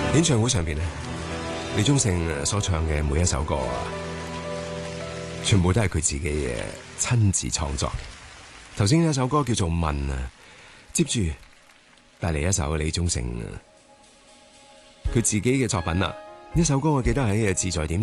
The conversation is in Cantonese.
演唱會上邊咧，李宗盛所唱嘅每一首歌啊，全部都係佢自己嘅親自創作。頭先有一首歌叫做《問》啊，接住帶嚟一首李宗盛佢自己嘅作品啊，呢首歌我記得喺自在點